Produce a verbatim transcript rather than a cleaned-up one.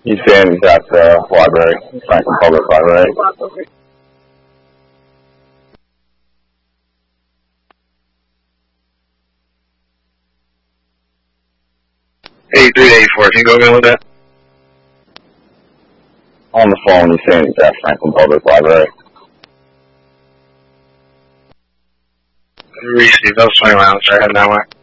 He's saying he's at the library, Franklin Public Library. eighty-three to eighty-four, can you go again with that? On the phone, he's saying he's at Franklin Public Library. Receive, that was twenty miles, sorry, heading that way.